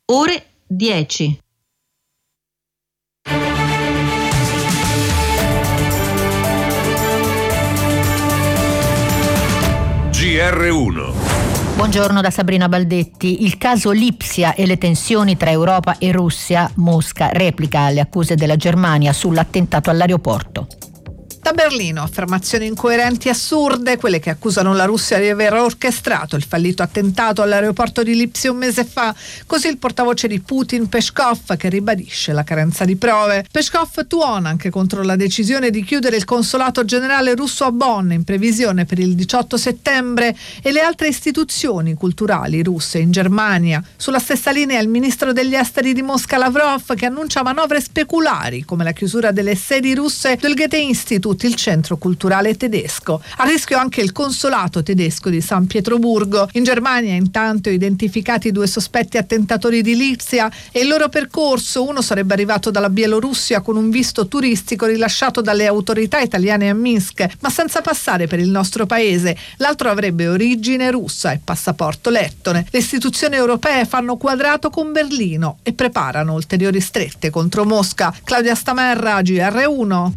ore 10. GR1. Buongiorno da Sabrina Baldetti. Il caso Lipsia e le tensioni tra Europa e Russia. Mosca replica le accuse della Germania sull'attentato all'aeroporto. Da Berlino, affermazioni incoerenti e assurde, quelle che accusano la Russia di aver orchestrato il fallito attentato all'aeroporto di Lipsia un mese fa. Così il portavoce di Putin, Peskov, che ribadisce la carenza di prove. Peskov tuona anche contro la decisione di chiudere il consolato generale russo a Bonn in previsione per il 18 settembre e le altre istituzioni culturali russe in Germania. Sulla stessa linea il ministro degli esteri di Mosca Lavrov, che annuncia manovre speculari come la chiusura delle sedi russe del Goethe Institute, il centro culturale tedesco. A rischio anche il consolato tedesco di San Pietroburgo. In Germania intanto identificati 2 sospetti attentatori di Lipsia e il loro percorso. Uno sarebbe arrivato dalla Bielorussia con un visto turistico rilasciato dalle autorità italiane a Minsk, ma senza passare per il nostro paese. L'altro avrebbe origine russa e passaporto lettone. Le istituzioni europee fanno quadrato con Berlino e preparano ulteriori strette contro Mosca. Claudia Stamerra, GR1.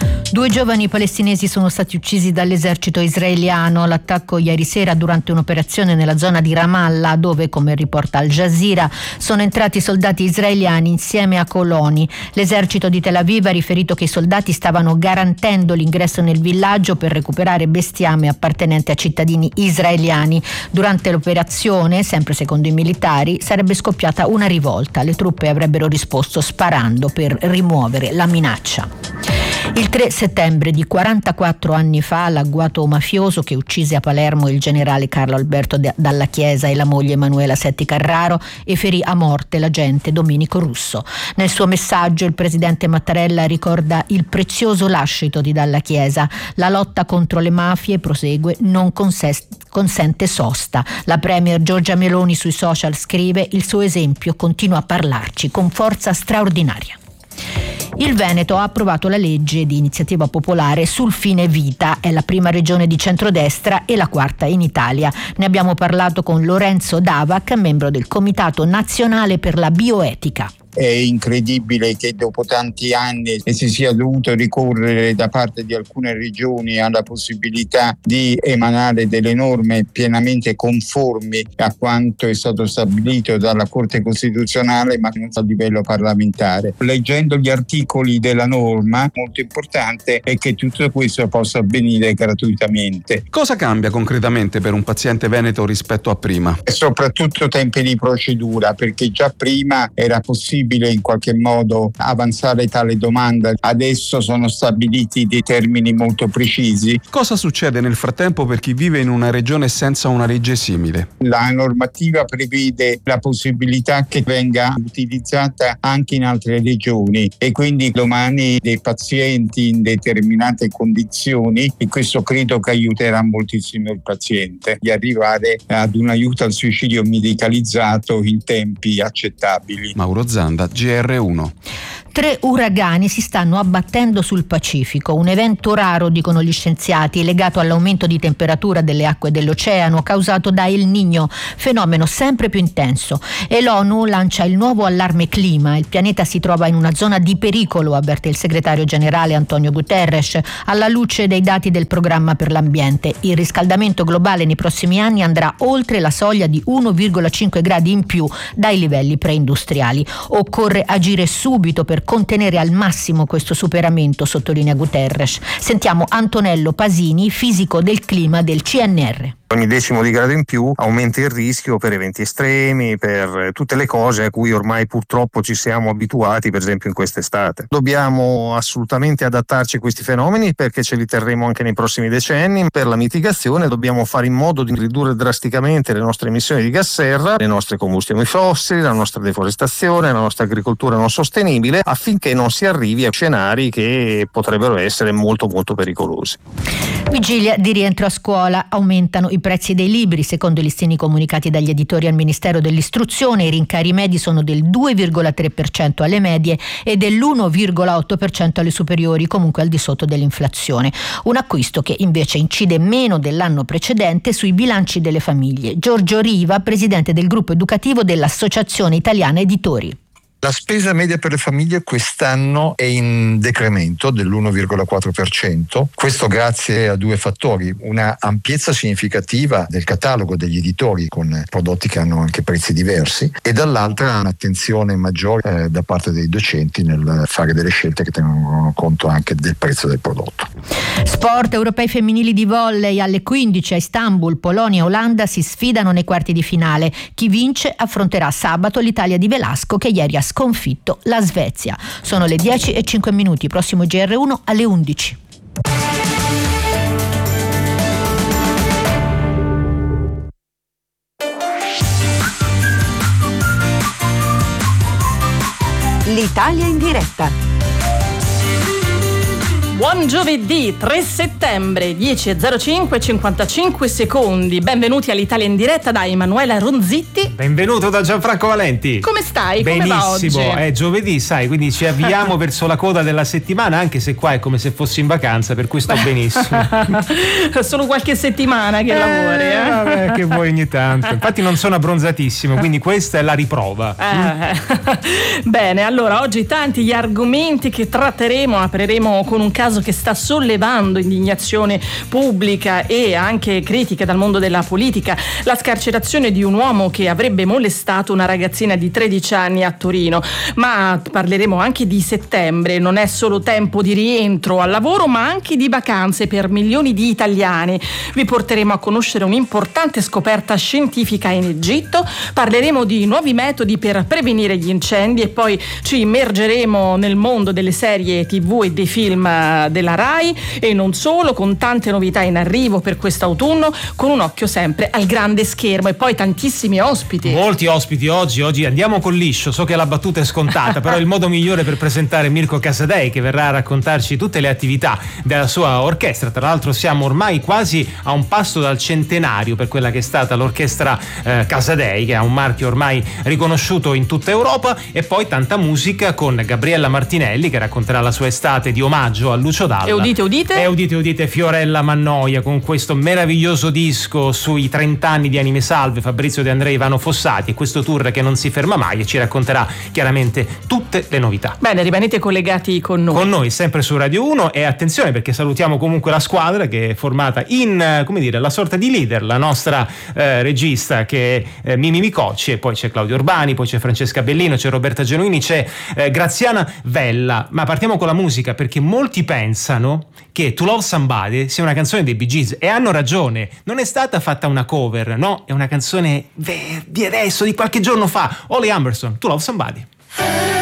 2 giovani palestinesi sono stati uccisi dall'esercito israeliano. L'attacco ieri sera durante un'operazione nella zona di Ramallah, dove, come riporta Al Jazeera, sono entrati soldati israeliani insieme a coloni. L'esercito di Tel Aviv ha riferito che i soldati stavano garantendo l'ingresso nel villaggio per recuperare bestiame appartenente a cittadini israeliani. Durante l'operazione, sempre secondo i militari, sarebbe scoppiata una rivolta. Le truppe avrebbero risposto sparando per rimuovere la minaccia. Il 3 settembre di 44 anni fa l'agguato mafioso che uccise a Palermo il generale Carlo Alberto Dalla Chiesa e la moglie Emanuela Setti Carraro e ferì a morte l'agente Domenico Russo. Nel suo messaggio il presidente Mattarella ricorda il prezioso lascito di Dalla Chiesa. La lotta contro le mafie, prosegue, non consente sosta. La premier Giorgia Meloni sui social scrive: il suo esempio continua a parlarci con forza straordinaria. Il Veneto ha approvato la legge di iniziativa popolare sul fine vita. È la prima regione di centrodestra e la quarta in Italia. Ne abbiamo parlato con Lorenzo Davac, membro del Comitato Nazionale per la Bioetica. È incredibile che dopo tanti anni si sia dovuto ricorrere da parte di alcune regioni alla possibilità di emanare delle norme pienamente conformi a quanto è stato stabilito dalla Corte Costituzionale, ma non a livello parlamentare. Leggendo gli articoli della norma, molto importante è che tutto questo possa avvenire gratuitamente. Cosa cambia concretamente per un paziente veneto rispetto a prima? E soprattutto tempi di procedura, perché già prima era possibile in qualche modo avanzare tale domanda. Adesso sono stabiliti dei termini molto precisi. Cosa succede nel frattempo per chi vive in una regione senza una legge simile? La normativa prevede la possibilità che venga utilizzata anche in altre regioni e quindi domani dei pazienti in determinate condizioni, e questo credo che aiuterà moltissimo il paziente di arrivare ad un aiuto al suicidio medicalizzato in tempi accettabili. Mauro Zanda, GR1. 3 uragani si stanno abbattendo sul Pacifico, un evento raro, dicono gli scienziati, legato all'aumento di temperatura delle acque dell'oceano causato da El Niño, fenomeno sempre più intenso. E l'ONU lancia il nuovo allarme clima. Il pianeta si trova in una zona di pericolo, avverte il segretario generale Antonio Guterres, alla luce dei dati del programma per l'ambiente. Il riscaldamento globale nei prossimi anni andrà oltre la soglia di 1,5 gradi in più dai livelli preindustriali. Occorre agire subito per contenere al massimo questo superamento, sottolinea Guterres. Sentiamo Antonello Pasini, fisico del clima del CNR. Ogni decimo di grado in più aumenta il rischio per eventi estremi, per tutte le cose a cui ormai purtroppo ci siamo abituati, per esempio in quest'estate. Dobbiamo assolutamente adattarci a questi fenomeni perché ce li terremo anche nei prossimi decenni. Per la mitigazione dobbiamo fare in modo di ridurre drasticamente le nostre emissioni di gas serra, le nostre combustioni fossili, la nostra deforestazione, la nostra agricoltura non sostenibile, affinché non si arrivi a scenari che potrebbero essere molto molto pericolosi. Vigilia di rientro a scuola, aumentano i prezzi dei libri. Secondo i listini comunicati dagli editori al Ministero dell'Istruzione, i rincari medi sono del 2,3% alle medie e dell'1,8% alle superiori, comunque al di sotto dell'inflazione. Un acquisto che invece incide meno dell'anno precedente sui bilanci delle famiglie. Giorgio Riva, presidente del gruppo educativo dell'Associazione Italiana Editori. La spesa media per le famiglie quest'anno è in decremento dell'1,4%, questo grazie a due fattori: una ampiezza significativa del catalogo degli editori con prodotti che hanno anche prezzi diversi, e dall'altra un'attenzione maggiore da parte dei docenti nel fare delle scelte che tengono conto anche del prezzo del prodotto. Sport. Europei femminili di volley alle 15 a Istanbul. Polonia e Olanda si sfidano nei quarti di finale. Chi vince affronterà sabato l'Italia di Velasco, che ieri ha sconfitto la Svezia. Sono le 10:05, prossimo GR1 alle 11. L'Italia in diretta. Buon giovedì 3 settembre 10:05 55 secondi. Benvenuti all'Italia in diretta da Emanuela Ronzitti. Benvenuto da Gianfranco Valenti. Come stai? Come va oggi? Benissimo, è giovedì, sai, quindi ci avviamo verso la coda della settimana, anche se qua è come se fossi in vacanza, per cui sto benissimo. Solo qualche settimana che lavori, Vabbè, che vuoi ogni tanto. Infatti non sono abbronzatissimo, quindi questa è la riprova. Bene, allora oggi tanti gli argomenti che tratteremo. Apriremo con un caso che sta sollevando indignazione pubblica e anche critica dal mondo della politica: la scarcerazione di un uomo che avrebbe molestato una ragazzina di 13 anni a Torino. Ma parleremo anche di settembre. Non è solo tempo di rientro al lavoro, ma anche di vacanze per milioni di italiani. Vi porteremo a conoscere un'importante scoperta scientifica in Egitto, parleremo di nuovi metodi per prevenire gli incendi e poi ci immergeremo nel mondo delle serie TV e dei film della Rai, e non solo, con tante novità in arrivo per quest'autunno, con un occhio sempre al grande schermo, e poi tantissimi ospiti. Molti ospiti oggi andiamo con liscio. So che la battuta è scontata, però è il modo migliore per presentare Mirko Casadei, che verrà a raccontarci tutte le attività della sua orchestra. Tra l'altro siamo ormai quasi a un passo dal centenario per quella che è stata l'orchestra Casadei, che ha un marchio ormai riconosciuto in tutta Europa. E poi tanta musica con Gabriella Martinelli, che racconterà la sua estate di omaggio a Lucio Dalla. E udite Fiorella Mannoia con questo meraviglioso disco sui 30 anni di Anime Salve, Fabrizio De André, Ivano Fossati, e questo tour che non si ferma mai, e ci racconterà chiaramente tutte le novità. Bene, rimanete collegati con noi. Con noi sempre su Radio 1, e attenzione perché salutiamo comunque la squadra che è formata in, come dire, la sorta di leader, la nostra regista che è Mimi Micocci, e poi c'è Claudio Urbani, poi c'è Francesca Bellino, c'è Roberta Genuini, c'è Graziana Vella. Ma partiamo con la musica, perché molti pensano che To Love Somebody sia una canzone dei Bee Gees, e hanno ragione. Non è stata fatta una cover, no, è una canzone di adesso, di qualche giorno fa. Holly Humberstone, To Love Somebody.